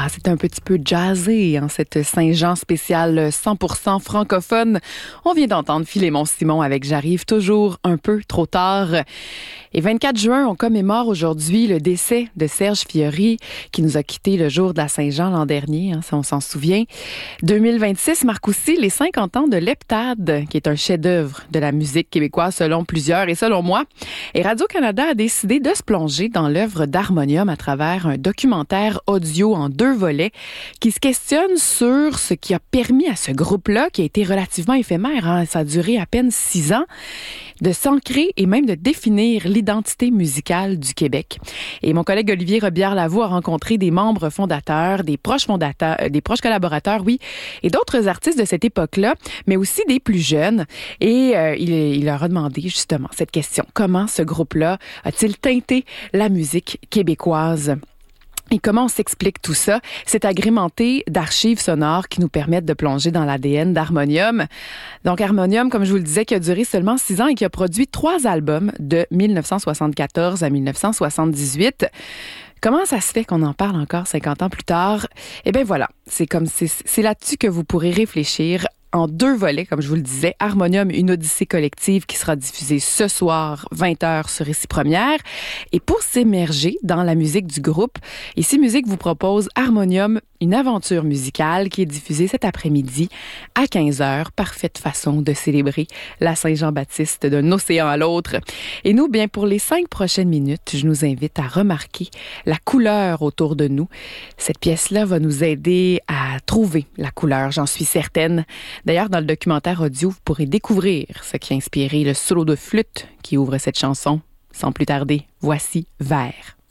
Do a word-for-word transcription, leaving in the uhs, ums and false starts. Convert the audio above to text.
Ah, c'est un petit peu jazzé, hein, cette Saint-Jean spéciale cent pour cent francophone. On vient d'entendre Philémon Simon avec J'arrive toujours un peu trop tard. Et vingt-quatre juin, on commémore aujourd'hui le décès de Serge Fiori, qui nous a quittés le jour de la Saint-Jean l'an dernier, hein, si on s'en souvient. deux mille vingt-six marque aussi les cinquante ans de l'Heptade, qui est un chef-d'œuvre de la musique québécoise selon plusieurs et selon moi. Et Radio-Canada a décidé de se plonger dans l'œuvre d'Harmonium à travers un documentaire audio en deux volets qui se questionne sur ce qui a permis à ce groupe-là, qui a été relativement éphémère, hein, ça a duré à peine six ans, de s'ancrer et même de définir l'identité musicale du Québec. Et mon collègue Olivier Robillard-Lavaux a rencontré des membres fondateurs, des proches fondateurs, des proches collaborateurs, oui, et d'autres artistes de cette époque-là, mais aussi des plus jeunes. Et euh, il, il leur a demandé justement cette question. Comment ce groupe-là a-t-il teinté la musique québécoise? Et comment on s'explique tout ça? C'est agrémenté d'archives sonores qui nous permettent de plonger dans l'A D N d'Harmonium. Donc Harmonium, comme je vous le disais, qui a duré seulement six ans et qui a produit trois albums de dix-neuf cent soixante-quatorze à dix-neuf cent soixante-dix-huit. Comment ça se fait qu'on en parle encore cinquante ans plus tard? Eh bien voilà, c'est comme c'est, c'est là-dessus que vous pourrez réfléchir en deux volets, comme je vous le disais. Harmonium, une odyssée collective qui sera diffusée ce soir, vingt heures sur Ici Première. Et pour s'immerger dans la musique du groupe, Ici Musique vous propose Harmonium, une aventure musicale qui est diffusée cet après-midi à quinze heures. Parfaite façon de célébrer la Saint-Jean-Baptiste d'un océan à l'autre. Et nous, bien, pour les cinq prochaines minutes, je nous invite à remarquer la couleur autour de nous. Cette pièce-là va nous aider à trouver la couleur, j'en suis certaine. D'ailleurs, dans le documentaire audio, vous pourrez découvrir ce qui a inspiré le solo de flûte qui ouvre cette chanson. Sans plus tarder, voici Vert.